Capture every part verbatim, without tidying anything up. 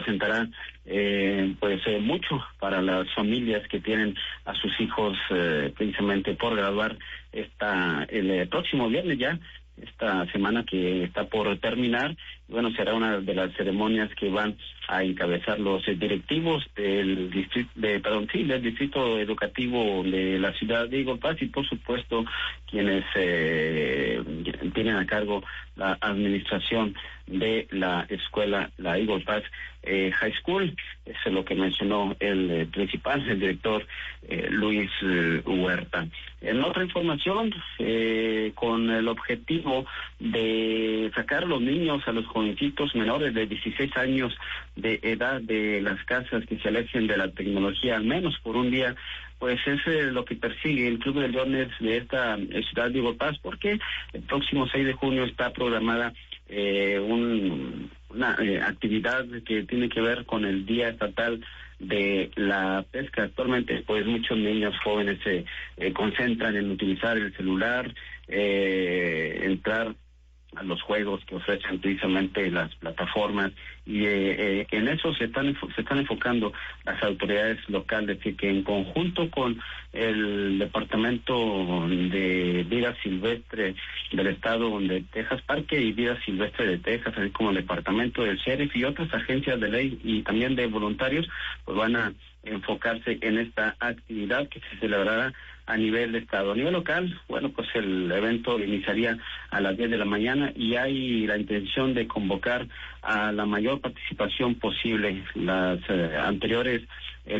representará eh, pues eh, mucho para las familias que tienen a sus hijos eh, precisamente por graduar esta el, el próximo viernes ya, esta semana que está por terminar. Bueno, será una de las ceremonias que van a encabezar los eh, directivos del distrito, de, perdón, sí, del distrito educativo de la ciudad de Eagle Pass, y por supuesto quienes eh, tienen a cargo la administración de la escuela, la Eagle Pass eh, High School. Eso es lo que mencionó el eh, principal, el director eh, Luis eh, Huerta. En otra información, eh, con el objetivo de sacar a los niños, a los jovencitos menores de dieciséis años de edad de las casas que se alejen de la tecnología, al menos por un día, pues es eh, lo que persigue el Club de Leones de esta eh, ciudad de Eagle Pass, porque el próximo seis de junio está programada eh, un, una eh, actividad que tiene que ver con el Día Estatal de la Pesca. Actualmente, pues muchos niños jóvenes se eh, concentran en utilizar el celular, eh, entrar a los juegos que ofrecen precisamente las plataformas, y eh, eh, en eso se están se están enfocando las autoridades locales, y que en conjunto con el Departamento de Vida Silvestre del Estado de Texas, Parque y Vida Silvestre de Texas, así como el Departamento del Sheriff y otras agencias de ley y también de voluntarios, pues van a enfocarse en esta actividad que se celebrará a nivel de estado. A nivel local, bueno, pues el evento iniciaría a las diez de la mañana y hay la intención de convocar a la mayor participación posible. Las eh, anteriores eh,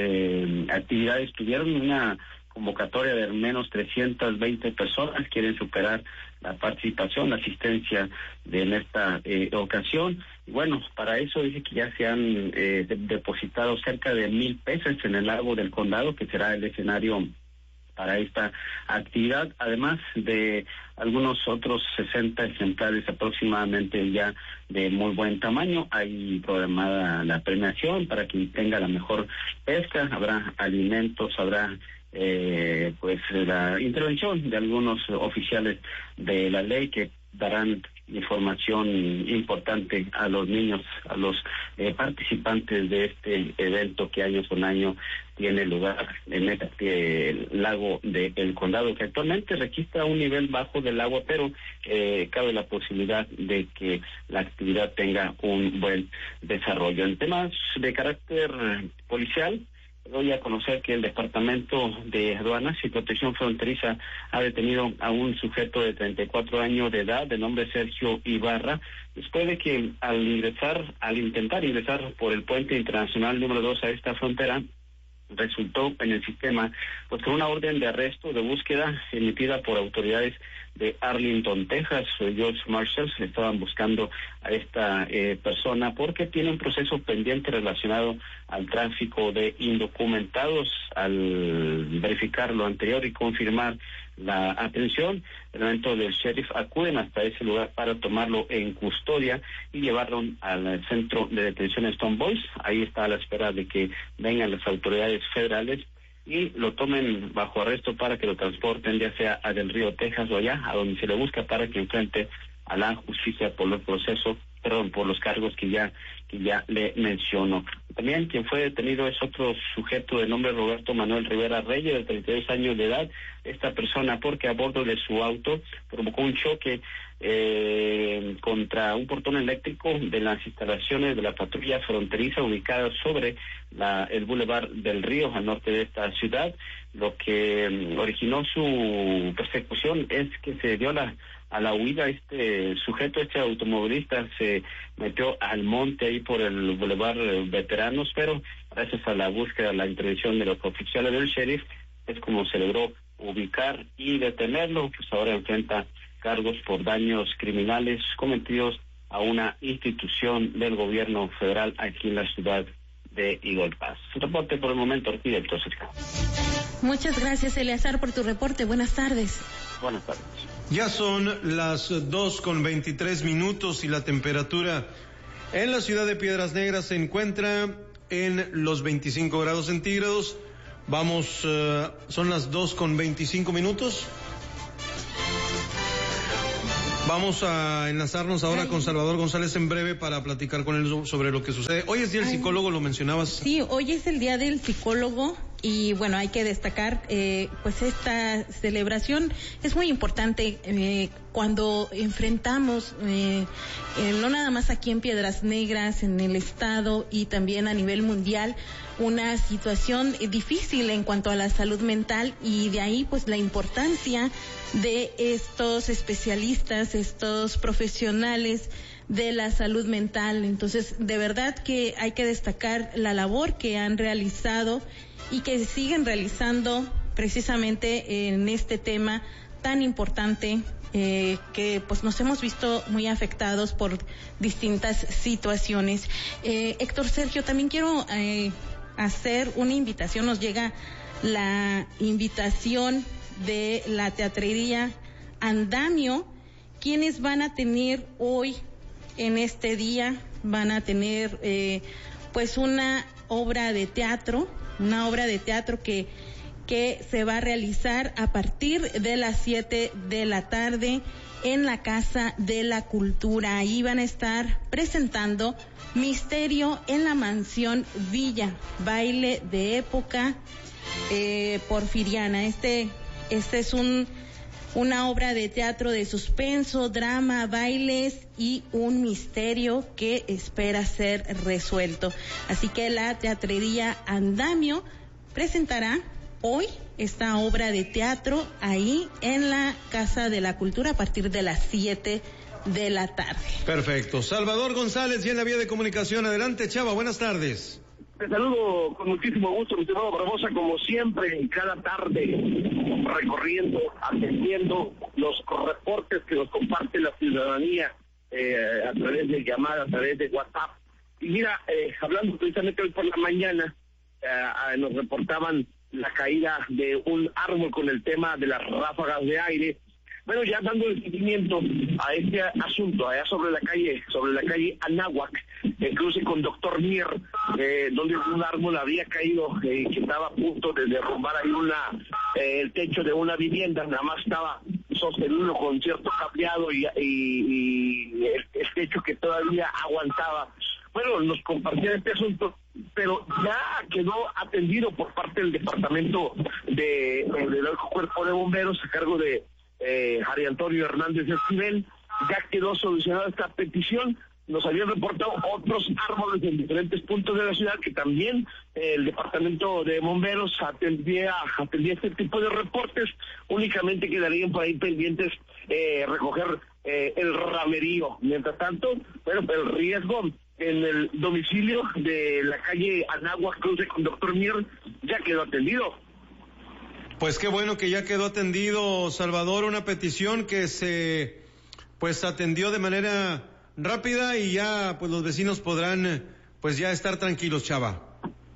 eh, actividades tuvieron una convocatoria de al menos trescientas veinte personas. Quieren superar la participación, la asistencia de en esta eh, ocasión. Y bueno, para eso dice que ya se han eh, de, depositado cerca de mil pesos en el lago del Condado, que será el escenario para esta actividad, además de algunos otros sesenta ejemplares aproximadamente ya de muy buen tamaño. Hay programada la premiación para quien tenga la mejor pesca, habrá alimentos, habrá eh, pues la intervención de algunos oficiales de la ley que darán información importante a los niños, a los eh, participantes de este evento que año con año tiene lugar en este eh, lago del Condado, que actualmente registra un nivel bajo del agua, pero eh, cabe la posibilidad de que la actividad tenga un buen desarrollo. En temas de carácter policial, doy a conocer que el Departamento de Aduanas y Protección Fronteriza ha detenido a un sujeto de treinta y cuatro años de edad, de nombre Sergio Ibarra, después de que al ingresar, al intentar ingresar por el puente internacional número dos a esta frontera, resultó en el sistema pues con una orden de arresto de búsqueda emitida por autoridades de Arlington, Texas. George Marshall estaban buscando a esta eh, persona porque tiene un proceso pendiente relacionado al tráfico de indocumentados. Al verificar lo anterior y confirmar la atención, el momento del sheriff acuden hasta ese lugar para tomarlo en custodia y llevarlo al centro de detención Stone Boys. Ahí está a la espera de que vengan las autoridades federales y lo tomen bajo arresto para que lo transporten ya sea a Del Río, Texas, o allá a donde se le busca para que enfrente a la justicia por los procesos, perdón, por los cargos que ya que ya le menciono. También quien fue detenido es otro sujeto de nombre Roberto Manuel Rivera Reyes, de treinta y dos años de edad. Esta persona, porque a bordo de su auto provocó un choque eh, contra un portón eléctrico de las instalaciones de la patrulla fronteriza ubicada sobre la, el Boulevard del Río, al norte de esta ciudad. Lo que um, originó su persecución es que se dio la a la huida. Este sujeto, este automovilista, se metió al monte ahí por el Boulevard Veteranos, pero gracias a la búsqueda, la intervención de los oficiales del sheriff, es como se logró ubicar y detenerlo. Pues ahora enfrenta cargos por daños criminales cometidos a una institución del gobierno federal aquí en la ciudad de Eagle Pass. Reporte por el momento, arquitecto Cerca. Muchas gracias, Eleazar, por tu reporte. Buenas tardes. Buenas tardes. Ya son las dos con veintitrés minutos y la temperatura en la ciudad de Piedras Negras se encuentra en los veinticinco grados centígrados. Vamos, uh, son las dos con veinticinco minutos. Vamos a enlazarnos ahora Ay. con Salvador González en breve para platicar con él sobre lo que sucede. Hoy es día del psicólogo, lo mencionabas. Sí, hoy es el día del psicólogo y bueno, hay que destacar eh, pues esta celebración es muy importante eh, cuando enfrentamos eh, eh, no nada más aquí en Piedras Negras, en el estado y también a nivel mundial, una situación difícil en cuanto a la salud mental, y de ahí pues la importancia de estos especialistas, estos profesionales de la salud mental. Entonces, de verdad que hay que destacar la labor que han realizado y que siguen realizando precisamente en este tema tan importante eh, que pues nos hemos visto muy afectados por distintas situaciones. Eh, Héctor Sergio, también quiero eh, hacer una invitación. Nos llega la invitación de la teatrería Andamio, quienes van a tener hoy, en este día, van a tener eh, pues una obra de teatro, una obra de teatro que, que se va a realizar a partir de las siete de la tarde en la Casa de la Cultura. Ahí van a estar presentando Misterio en la Mansión Villa, baile de época eh, porfiriana. Este, este es un una obra de teatro de suspenso, drama, bailes y un misterio que espera ser resuelto. Así que la teatrería Andamio presentará hoy esta obra de teatro ahí en la Casa de la Cultura a partir de las siete de la tarde. Perfecto. Salvador González, y en la vía de comunicación. Adelante, Chava, buenas tardes. Te saludo con muchísimo gusto, mi estimado Barbosa, como siempre, cada tarde, recorriendo, atendiendo los reportes que nos comparte la ciudadanía eh, a través de llamadas, a través de WhatsApp. Y mira, eh, hablando precisamente hoy por la mañana, eh, nos reportaban la caída de un árbol con el tema de las ráfagas de aire. Bueno, ya dando el seguimiento a este asunto, allá sobre la calle, sobre la calle Anáhuac, el cruce con Doctor Mier, eh, donde un árbol había caído, eh, que estaba a punto de derrumbar ahí una, eh, el techo de una vivienda, nada más estaba sostenido con cierto cableado y, y, y el, el techo que todavía aguantaba. Bueno, nos compartían este asunto, pero ya quedó atendido por parte del departamento de, de, del Cuerpo de Bomberos a cargo de Eh, Jari Antonio Hernández Esquivel. Ya quedó solucionada esta petición. Nos habían reportado otros árboles en diferentes puntos de la ciudad que también eh, el departamento de bomberos atendía, atendía este tipo de reportes. Únicamente quedarían por ahí pendientes eh, recoger eh, el ramerío. Mientras tanto, bueno, el riesgo en el domicilio de la calle Anáhuac, cruce con Doctor Mier, ya quedó atendido. Pues qué bueno que ya quedó atendido, Salvador, una petición que se pues atendió de manera rápida y ya pues los vecinos podrán pues ya estar tranquilos, Chava.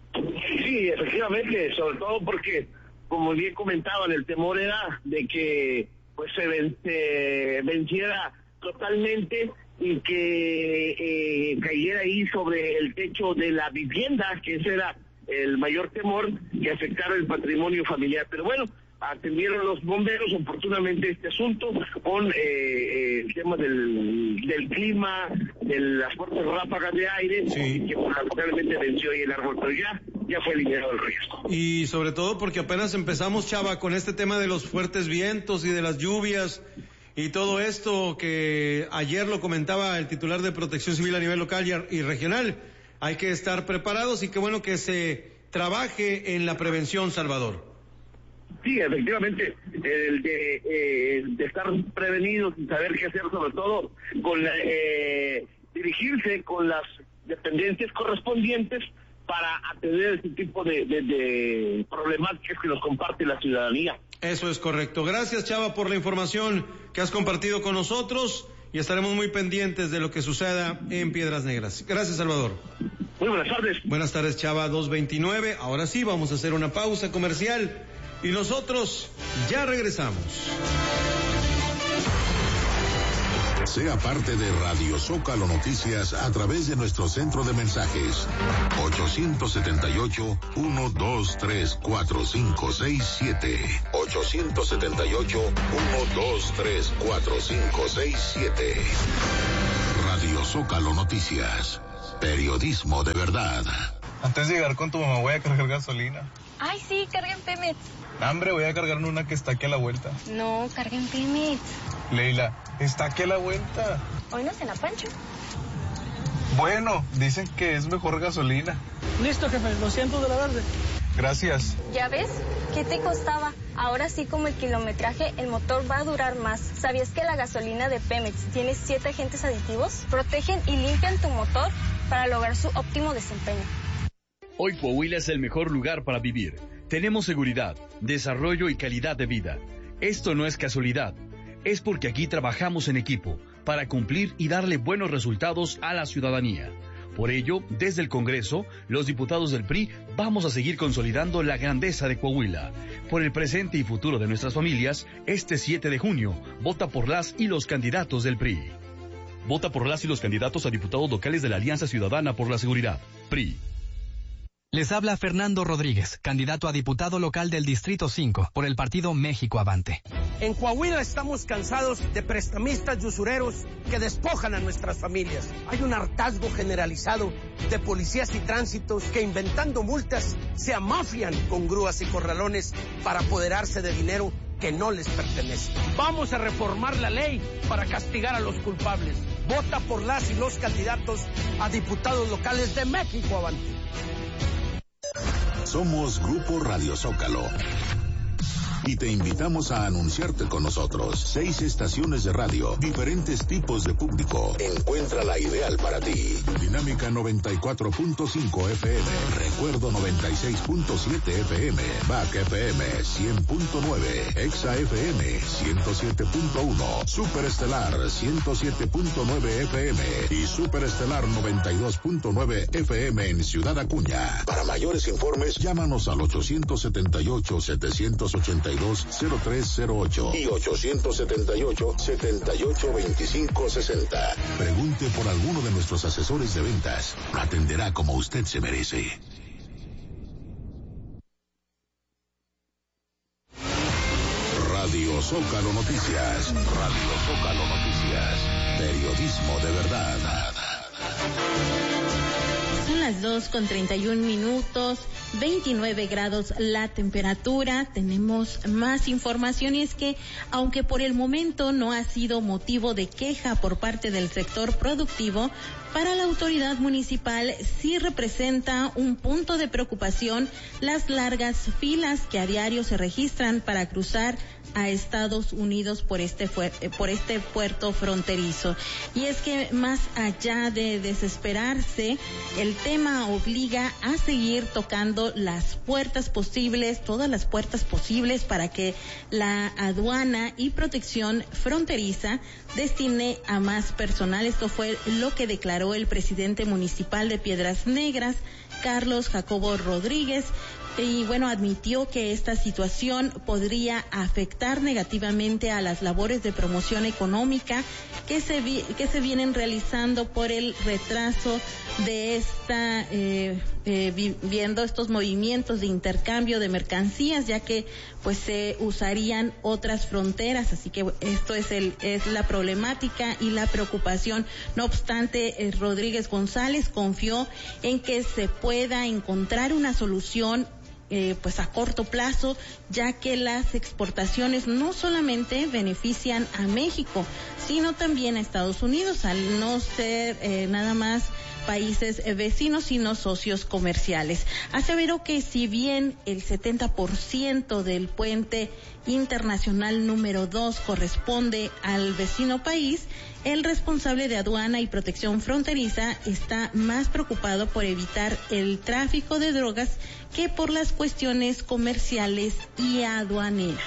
Sí, efectivamente, sobre todo porque, como bien comentaban, el temor era de que pues se, ven, se venciera totalmente y que eh, cayera ahí sobre el techo de la vivienda, que ese era el mayor temor, que afectara el patrimonio familiar. Pero bueno, atendieron los bomberos oportunamente este asunto con eh, eh, el tema del, del clima, de las fuertes ráfagas de aire, sí, que lamentablemente venció ahí el árbol, pero ya, ya fue eliminado el riesgo. Y sobre todo porque apenas empezamos, Chava, con este tema de los fuertes vientos y de las lluvias y todo esto que ayer lo comentaba el titular de Protección Civil a nivel local y, y regional. Hay que estar preparados y qué bueno que se trabaje en la prevención, Salvador. Sí, efectivamente, el de, eh, de estar prevenidos y saber qué hacer, sobre todo con la, eh, dirigirse con las dependencias correspondientes para atender ese tipo de, de, de problemáticas que nos comparte la ciudadanía. Eso es correcto. Gracias, Chava, por la información que has compartido con nosotros y estaremos muy pendientes de lo que suceda en Piedras Negras. Gracias, Salvador. Muy buenas tardes. Buenas tardes, Chava, dos veintinueve. Ahora sí, vamos a hacer una pausa comercial y nosotros ya regresamos. Sea parte de Radio Zócalo Noticias a través de nuestro centro de mensajes ocho siete ocho, uno dos tres, cuatro cinco seis siete. ocho siete ocho, uno dos tres, cuatro cinco seis siete. Radio Zócalo Noticias. Periodismo de verdad. Antes de llegar con tu mamá voy a cargar gasolina. Ay, sí, carga en Pemex. No, hombre, voy a cargar en una que está aquí a la vuelta. No, carga en Pemex. Leila, está aquí a la vuelta. ¿Hoy no cena Pancho? Bueno, dicen que es mejor gasolina. Listo, jefe, doscientos de la verde. Gracias. ¿Ya ves? ¿Qué te costaba? Ahora sí, como el kilometraje, el motor va a durar más. ¿Sabías que la gasolina de Pemex tiene siete agentes aditivos? Protegen y limpian tu motor para lograr su óptimo desempeño. Hoy Coahuila es el mejor lugar para vivir. Tenemos seguridad, desarrollo y calidad de vida. Esto no es casualidad. Es porque aquí trabajamos en equipo para cumplir y darle buenos resultados a la ciudadanía. Por ello, desde el Congreso, los diputados del P R I vamos a seguir consolidando la grandeza de Coahuila. Por el presente y futuro de nuestras familias, este siete de junio, vota por las y los candidatos del P R I. Vota por las y los candidatos a diputados locales de la Alianza Ciudadana por la Seguridad, P R I. Les habla Fernando Rodríguez, candidato a diputado local del Distrito cinco por el partido México Avante. En Coahuila estamos cansados de prestamistas y usureros que despojan a nuestras familias. Hay un hartazgo generalizado de policías y tránsitos que, inventando multas, se amafian con grúas y corralones para apoderarse de dinero que no les pertenece. Vamos a reformar la ley para castigar a los culpables. Vota por las y los candidatos a diputados locales de México Avante. Somos Grupo Radio Zócalo y te invitamos a anunciarte con nosotros. Seis estaciones de radio, diferentes tipos de público. Encuentra la ideal para ti. Dinámica noventa y cuatro punto cinco F M, Recuerdo noventa y seis punto siete F M, B A C F M cien punto nueve, Exa F M ciento siete punto uno, Superestelar ciento siete punto nueve F M y Superestelar noventa y dos punto nueve F M en Ciudad Acuña. Para mayores informes, llámanos al ocho siete ocho, siete ocho dos, cero tres cero ocho y ocho siete ocho, siete ocho dos cinco seis cero. Pregunte por alguno de nuestros asesores de ventas. Lo atenderá como usted se merece. Radio Zócalo Noticias. Radio Zócalo Noticias. Periodismo de verdad. Son las dos con treinta y un minutos, veintinueve grados la temperatura. Tenemos más información y es que, aunque por el momento no ha sido motivo de queja por parte del sector productivo, para la autoridad municipal sí representa un punto de preocupación las largas filas que a diario se registran para cruzar a Estados Unidos por este por este puerto fronterizo. Y es que más allá de desesperarse, el tema obliga a seguir tocando las puertas posibles, todas las puertas posibles para que la aduana y protección fronteriza destine a más personal. Esto fue lo que declaró el presidente municipal de Piedras Negras, Carlos Jacobo Rodríguez, y bueno, admitió que esta situación podría afectar negativamente a las labores de promoción económica que se vi, que se vienen realizando por el retraso de esta eh, eh, vi, viendo estos movimientos de intercambio de mercancías, ya que pues se usarían otras fronteras, así que esto es el es la problemática y la preocupación. No obstante, eh, Rodríguez González confió en que se pueda encontrar una solución Eh, pues a corto plazo, ya que las exportaciones no solamente benefician a México, sino también a Estados Unidos, al no ser eh, nada más países eh, vecinos, sino socios comerciales. Aseveró que si bien el setenta por ciento del puente internacional número dos corresponde al vecino país, el responsable de aduana y protección fronteriza está más preocupado por evitar el tráfico de drogas que por las cuestiones comerciales y aduaneras.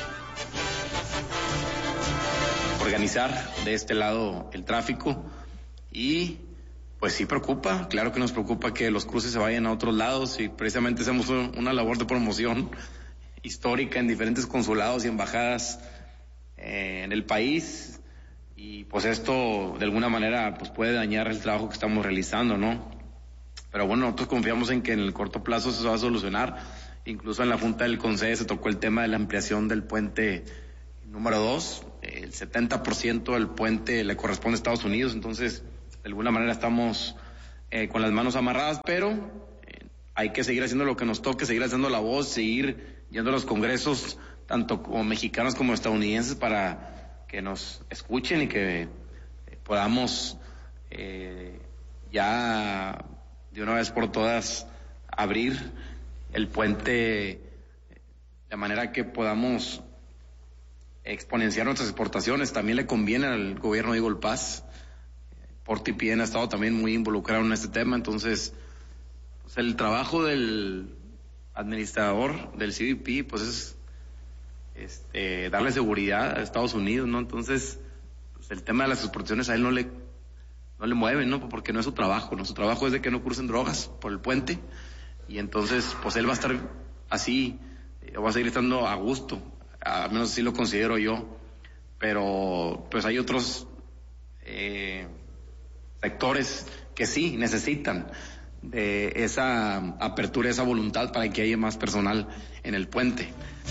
Organizar de este lado el tráfico y pues sí preocupa, claro que nos preocupa que los cruces se vayan a otros lados y precisamente hacemos una labor de promoción histórica en diferentes consulados y embajadas eh, en el país. y pues esto de alguna manera pues puede dañar el trabajo que estamos realizando, ¿no? Pero bueno, nosotros confiamos en que en el corto plazo eso se va a solucionar. Incluso en la Junta del Consejo se tocó el tema de la ampliación del puente número dos. El setenta por ciento del puente le corresponde a Estados Unidos, entonces de alguna manera estamos eh, con las manos amarradas, pero eh, hay que seguir haciendo lo que nos toque, seguir haciendo la voz, seguir yendo a los congresos, tanto como mexicanos como estadounidenses, para que nos escuchen y que eh, podamos eh, ya de una vez por todas abrir el puente de manera que podamos exponenciar nuestras exportaciones. También le conviene al gobierno de Eagle Pass. Porte y Pien ha estado también muy involucrado en este tema, entonces pues el trabajo del administrador del C B P pues es este, darle seguridad a Estados Unidos, ¿no? Entonces pues el tema de las exportaciones a él no le no le mueve, ¿no? Porque no es su trabajo, ¿no? Su trabajo es de que no crucen drogas por el puente, y entonces pues él va a estar así, va a seguir estando a gusto, al menos así lo considero yo, pero pues hay otros eh, sectores que sí necesitan de esa apertura, esa voluntad para que haya más personal en el puente.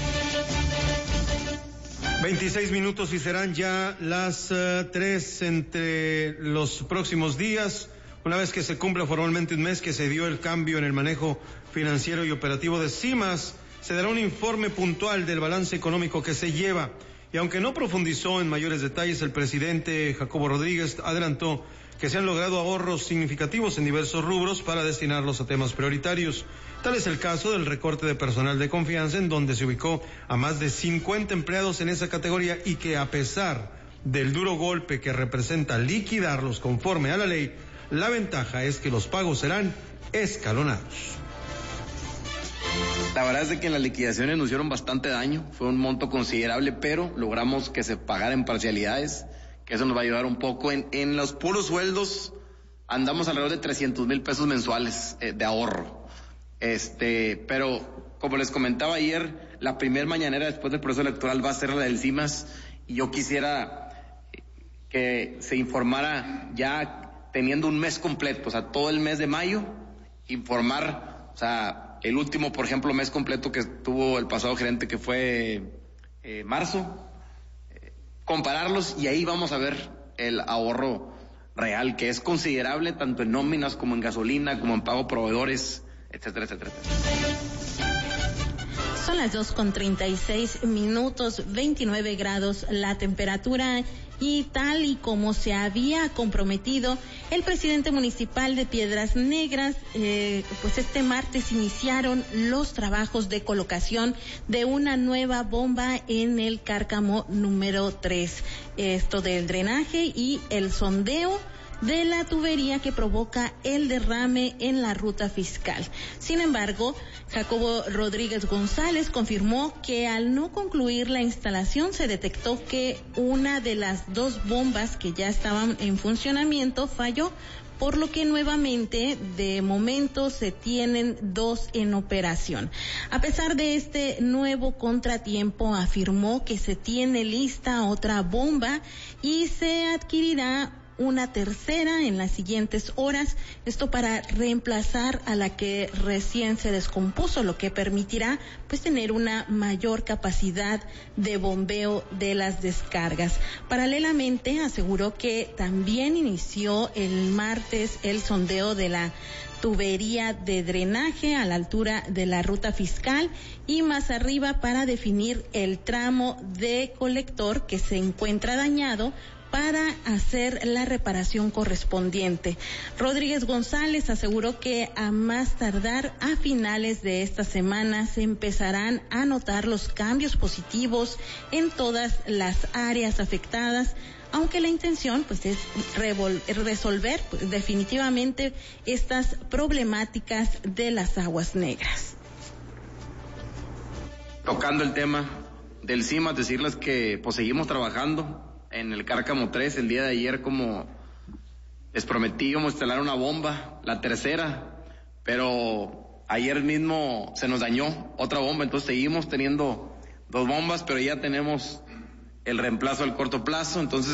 veintiséis minutos y serán ya las uh, tres entre los próximos días, una vez que se cumpla formalmente un mes que se dio el cambio en el manejo financiero y operativo de CIMAS. Se dará un informe puntual del balance económico que se lleva, y aunque no profundizó en mayores detalles, el presidente Jacobo Rodríguez adelantó que se han logrado ahorros significativos en diversos rubros para destinarlos a temas prioritarios. Tal es el caso del recorte de personal de confianza, en donde se ubicó a más de cincuenta empleados en esa categoría, y que a pesar del duro golpe que representa liquidarlos conforme a la ley, la ventaja es que los pagos serán escalonados. La verdad es de que en las liquidaciones nos hicieron bastante daño, fue un monto considerable, pero logramos que se pagara en parcialidades, que eso nos va a ayudar un poco. En, en los puros sueldos andamos alrededor de trescientos mil pesos mensuales eh, de ahorro. Este, pero como les comentaba ayer, la primer mañanera después del proceso electoral va a ser la del CIMAS, y yo quisiera que se informara ya teniendo un mes completo, o sea, todo el mes de mayo, informar, o sea, el último, por ejemplo, mes completo que tuvo el pasado gerente, que fue eh, marzo, eh, compararlos, y ahí vamos a ver el ahorro real, que es considerable tanto en nóminas como en gasolina, como en pago a proveedores, etcétera, etcétera, etcétera. Son las dos con treinta y seis minutos, veintinueve grados la temperatura, y tal y como se había comprometido el presidente municipal de Piedras Negras, eh, pues este martes iniciaron los trabajos de colocación de una nueva bomba en el Cárcamo número tres. Esto del drenaje y el sondeo de la tubería que provoca el derrame en la ruta fiscal. Sin embargo, Jacobo Rodríguez González confirmó que al no concluir la instalación se detectó que una de las dos bombas que ya estaban en funcionamiento falló, por lo que nuevamente de momento se tienen dos en operación. A pesar de este nuevo contratiempo, afirmó que se tiene lista otra bomba y se adquirirá una tercera en las siguientes horas, esto para reemplazar a la que recién se descompuso, lo que permitirá pues tener una mayor capacidad de bombeo de las descargas. Paralelamente aseguró que también inició el martes el sondeo de la tubería de drenaje a la altura de la ruta fiscal y más arriba para definir el tramo de colector que se encuentra dañado, para hacer la reparación correspondiente. Rodríguez González aseguró que a más tardar a finales de esta semana se empezarán a notar los cambios positivos en todas las áreas afectadas, aunque la intención pues es revol- resolver pues, definitivamente estas problemáticas de las aguas negras. Tocando el tema del CIMAS, decirles que pues seguimos trabajando en el Cárcamo tres. El día de ayer, como les prometí, íbamos a instalar una bomba, la tercera, pero ayer mismo se nos dañó otra bomba, entonces seguimos teniendo dos bombas, pero ya tenemos el reemplazo al corto plazo. Entonces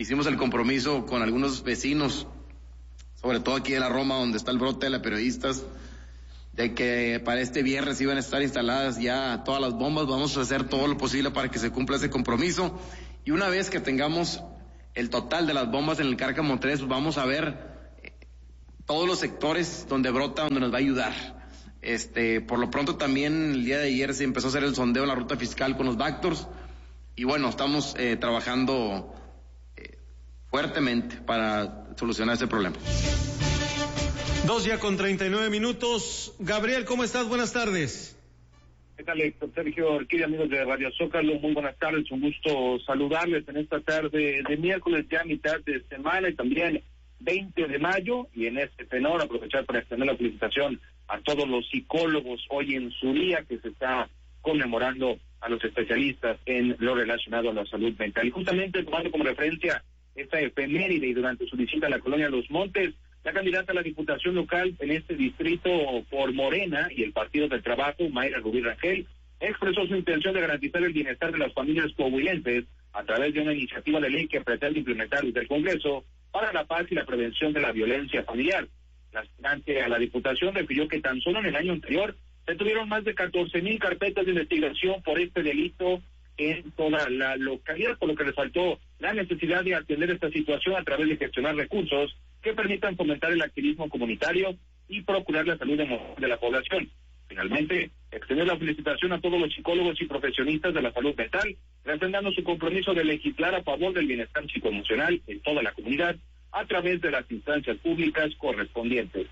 hicimos el compromiso con algunos vecinos, sobre todo aquí de la Roma, donde está el brote de las periodistas, de que para este viernes iban a estar instaladas ya todas las bombas. Vamos a hacer todo lo posible para que se cumpla ese compromiso, y una vez que tengamos el total de las bombas en el Cárcamo tres, pues vamos a ver todos los sectores donde brota, donde nos va a ayudar. Este, por lo pronto también el día de ayer se empezó a hacer el sondeo en la ruta fiscal con los Bactors, y bueno, estamos eh, trabajando eh, fuertemente para solucionar ese problema. Dos ya con treinta y nueve minutos. Gabriel, ¿cómo estás? Buenas tardes. ¿Qué tal, Héctor? Sergio Orquídea, amigos de Radio Zócalo, muy buenas tardes, un gusto saludarles en esta tarde de miércoles, ya mitad de semana, y también veinte de mayo, y en este tenor aprovechar para extender la felicitación a todos los psicólogos hoy en su día, que se está conmemorando a los especialistas en lo relacionado a la salud mental. Y justamente tomando como referencia esta efeméride, y durante su visita a la colonia Los Montes, la candidata a la diputación local en este distrito por Morena y el Partido del Trabajo, Mayra Rubí Rangel, expresó su intención de garantizar el bienestar de las familias coahuilenses a través de una iniciativa de ley que pretende implementar desde el Congreso para la paz y la prevención de la violencia familiar. La aspirante a la diputación refirió que tan solo en el año anterior se tuvieron más de catorce mil carpetas de investigación por este delito en toda la localidad, por lo que resaltó la necesidad de atender esta situación a través de gestionar recursos que permitan fomentar el activismo comunitario y procurar la salud emocional de la población. Finalmente, extender la felicitación a todos los psicólogos y profesionistas de la salud mental, refrendando su compromiso de legislar a favor del bienestar psicoemocional en toda la comunidad a través de las instancias públicas correspondientes.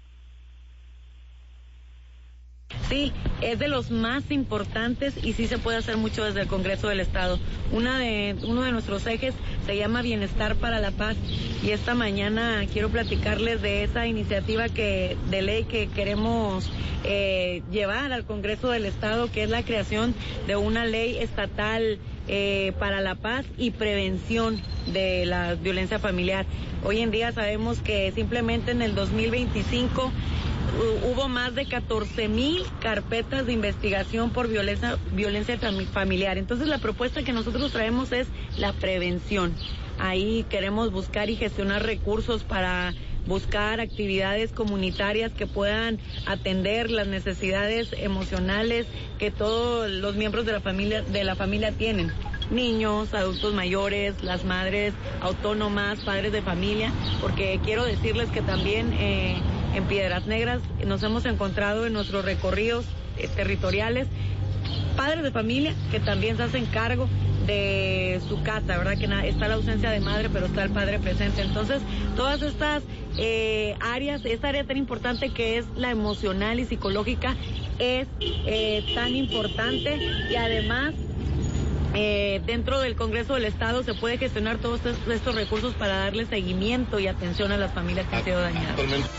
Sí, es de los más importantes, y sí se puede hacer mucho desde el Congreso del Estado. Una de, uno de nuestros ejes se llama Bienestar para la Paz, y esta mañana quiero platicarles de esa iniciativa que de ley que queremos eh, llevar al Congreso del Estado, que es la creación de una ley estatal eh, para la paz y prevención de la violencia familiar. Hoy en día sabemos que simplemente en el dos mil veinticinco hubo más de catorce mil carpetas de investigación por violencia, violencia familiar. Entonces la propuesta que nosotros traemos es la prevención. Ahí queremos buscar y gestionar recursos para buscar actividades comunitarias que puedan atender las necesidades emocionales que todos los miembros de la familia, de la familia tienen. Niños, adultos mayores, las madres autónomas, padres de familia, porque quiero decirles que también eh, en Piedras Negras nos hemos encontrado en nuestros recorridos eh, territoriales padres de familia que también se hacen cargo de su casa, ¿verdad? Que na- está la ausencia de madre, pero está el padre presente. Entonces, todas estas eh, áreas, esta área tan importante que es la emocional y psicológica, es eh, tan importante, y además Eh, dentro del Congreso del Estado se puede gestionar todos estos, estos recursos para darle seguimiento y atención a las familias que han sido dañadas.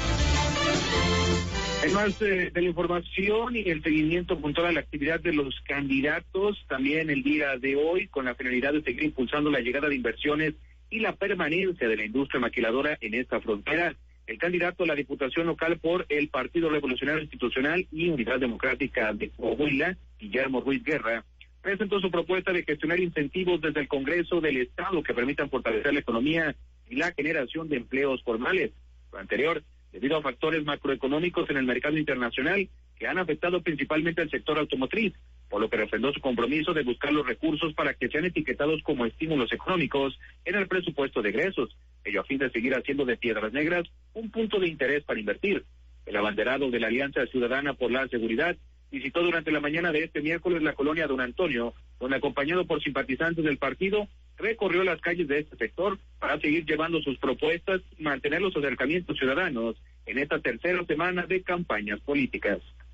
Además eh, de la información y el seguimiento puntual a la actividad de los candidatos, también el día de hoy, con la finalidad de seguir impulsando la llegada de inversiones y la permanencia de la industria maquiladora en esta frontera, el candidato a la diputación local por el Partido Revolucionario Institucional y Unidad Democrática de Coahuila, Guillermo Ruiz Guerra, presentó su propuesta de gestionar incentivos desde el Congreso del Estado que permitan fortalecer la economía y la generación de empleos formales. Lo anterior, debido a factores macroeconómicos en el mercado internacional que han afectado principalmente al sector automotriz, por lo que refrendó su compromiso de buscar los recursos para que sean etiquetados como estímulos económicos en el presupuesto de egresos, ello a fin de seguir haciendo de Piedras Negras un punto de interés para invertir. El abanderado de la Alianza Ciudadana por la Seguridad visitó durante la mañana de este miércoles la colonia Don Antonio, donde, acompañado por simpatizantes del partido, recorrió las calles de este sector para seguir llevando sus propuestas y mantener los acercamientos ciudadanos en esta tercera semana de campañas políticas.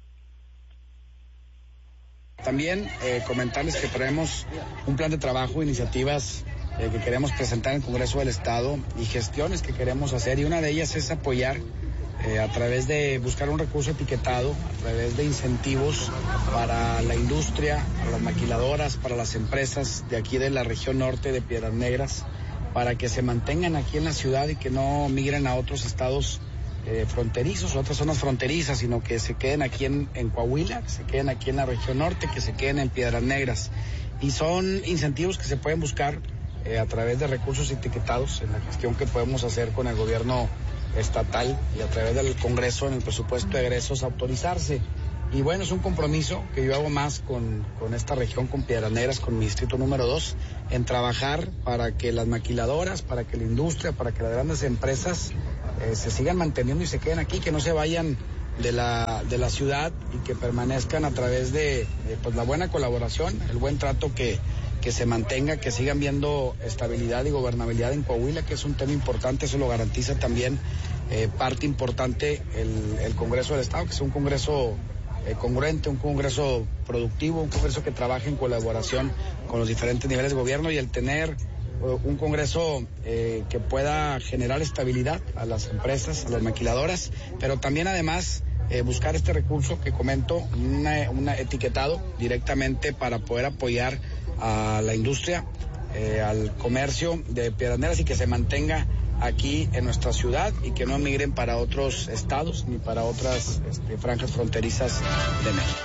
También eh, comentarles que traemos un plan de trabajo, iniciativas eh, que queremos presentar en el Congreso del Estado y gestiones que queremos hacer, y una de ellas es apoyar Eh, a través de buscar un recurso etiquetado, a través de incentivos para la industria, para las maquiladoras, para las empresas de aquí de la región norte de Piedras Negras, para que se mantengan aquí en la ciudad y que no migren a otros estados eh, fronterizos o otras zonas fronterizas, sino que se queden aquí en, en Coahuila, que se queden aquí en la región norte, que se queden en Piedras Negras. Y son incentivos que se pueden buscar eh, a través de recursos etiquetados en la gestión que podemos hacer con el gobierno estatal y a través del Congreso en el presupuesto de egresos autorizarse. Y bueno, es un compromiso que yo hago más con, con esta región, con Piedras Negras, con mi distrito número dos, en trabajar para que las maquiladoras, para que la industria, para que las grandes empresas eh, se sigan manteniendo y se queden aquí, que no se vayan de la, de la ciudad y que permanezcan a través de, de pues, la buena colaboración, el buen trato que, que se mantenga, que sigan viendo estabilidad y gobernabilidad en Coahuila, que es un tema importante, eso lo garantiza también eh, parte importante el, el Congreso del Estado, que es un Congreso eh, congruente, un Congreso productivo, un Congreso que trabaja en colaboración con los diferentes niveles de gobierno, y el tener uh, un Congreso eh, que pueda generar estabilidad a las empresas, a las maquiladoras, pero también además eh, buscar este recurso que comento, una, una etiquetado directamente para poder apoyar a la industria, eh, al comercio de Piedras Negras y que se mantenga aquí en nuestra ciudad y que no emigren para otros estados ni para otras este, franjas fronterizas de México.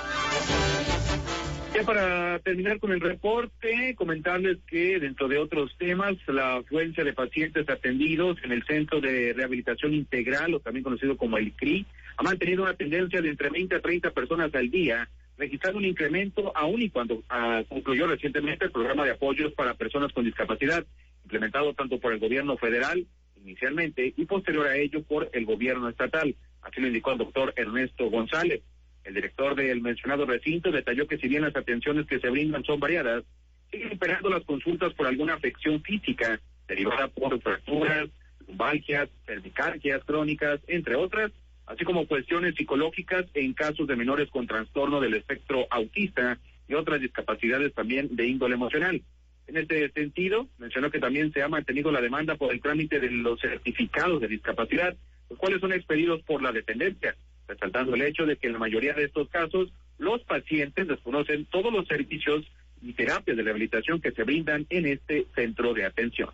Ya para terminar con el reporte, comentarles que dentro de otros temas, la afluencia de pacientes atendidos en el Centro de Rehabilitación Integral, o también conocido como el C R I, ha mantenido una tendencia de entre veinte a treinta personas al día, registrando un incremento aún y cuando ah, concluyó recientemente el programa de apoyos para personas con discapacidad, implementado tanto por el gobierno federal inicialmente y posterior a ello por el gobierno estatal. Así lo indicó el doctor Ernesto González. El director del mencionado recinto detalló que si bien las atenciones que se brindan son variadas, siguen esperando las consultas por alguna afección física derivada por fracturas, lumbalgias, cervicalgias crónicas, entre otras, así como cuestiones psicológicas en casos de menores con trastorno del espectro autista y otras discapacidades también de índole emocional. En este sentido, mencionó que también se ha mantenido la demanda por el trámite de los certificados de discapacidad, los cuales son expedidos por la dependencia, resaltando el hecho de que en la mayoría de estos casos los pacientes desconocen todos los servicios y terapias de rehabilitación que se brindan en este centro de atención.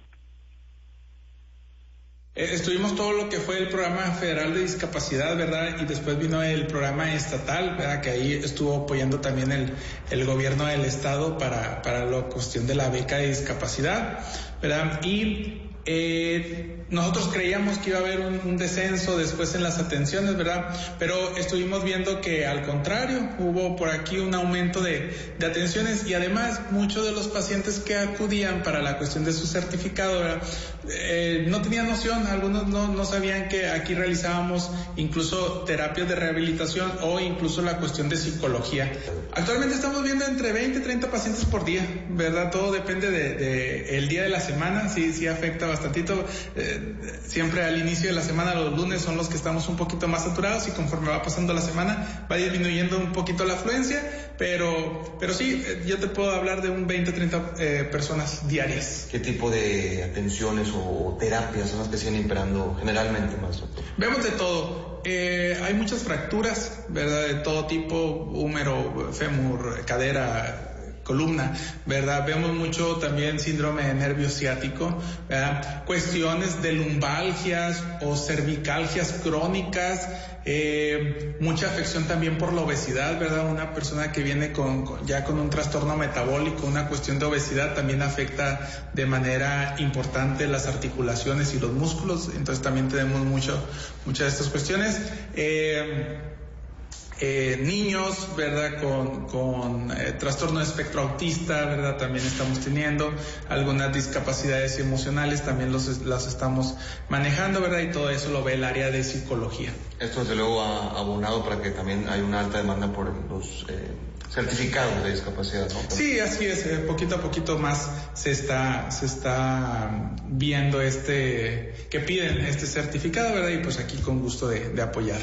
Estuvimos todo lo que fue el programa federal de discapacidad, ¿verdad? Y después vino el programa estatal, ¿verdad? Que ahí estuvo apoyando también el, el gobierno del estado para, para la cuestión de la beca de discapacidad, ¿verdad? Y eh, nosotros creíamos que iba a haber un, un descenso después en las atenciones, ¿verdad? Pero estuvimos viendo que al contrario, hubo por aquí un aumento de, de atenciones y además muchos de los pacientes que acudían para la cuestión de su certificado, ¿verdad? Eh, no tenían noción, algunos no, no sabían que aquí realizábamos incluso terapias de rehabilitación o incluso la cuestión de psicología. Actualmente estamos viendo entre veinte y treinta pacientes por día, ¿verdad? Todo depende de, de el día de la semana, sí, sí afecta bastantito. Eh, siempre al inicio de la semana, los lunes son los que estamos un poquito más saturados y conforme va pasando la semana va disminuyendo un poquito la afluencia, pero, pero sí, yo te puedo hablar de un veinte a treinta eh, personas diarias. ¿Qué tipo de atenciones o terapias son las que siguen imperando generalmente, más doctor? Vemos de todo. Eh, hay muchas fracturas, ¿verdad? De todo tipo, húmero, fémur, cadera, columna, ¿verdad? Vemos mucho también síndrome de nervio ciático, ¿verdad? Cuestiones de lumbalgias o cervicalgias crónicas, eh, mucha afección también por la obesidad, ¿verdad? Una persona que viene con, con ya con un trastorno metabólico, una cuestión de obesidad también afecta de manera importante las articulaciones y los músculos, entonces también tenemos mucho, muchas de estas cuestiones. Eh, Eh, niños, ¿verdad? Con, con eh, trastorno de espectro autista, ¿verdad? También estamos teniendo algunas discapacidades emocionales, también los, las estamos manejando, ¿verdad? Y todo eso lo ve el área de psicología. Esto desde luego ha abonado para que también hay una alta demanda por los eh, certificados de discapacidad, ¿no? Sí, así es, eh, poquito a poquito más se está, se está viendo este, que piden este certificado, ¿verdad? Y pues aquí con gusto de, de apoyar.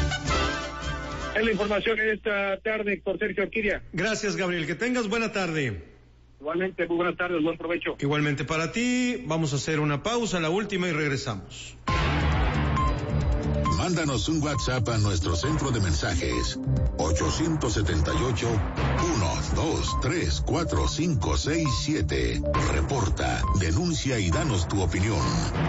Es la información en esta tarde, Héctor Sergio Orquídea. Gracias, Gabriel. Que tengas buena tarde. Igualmente, muy buenas tardes, buen provecho. Igualmente para ti. Vamos a hacer una pausa, la última, y regresamos. Mándanos un WhatsApp a nuestro centro de mensajes ocho siete ocho, uno dos tres cuatro cinco seis siete. Reporta, denuncia y danos tu opinión.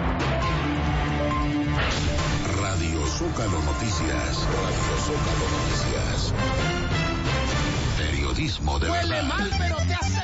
Radio Zócalo Noticias. Radio Zócalo Noticias. Periodismo de verdad. Huele mal, pero te hace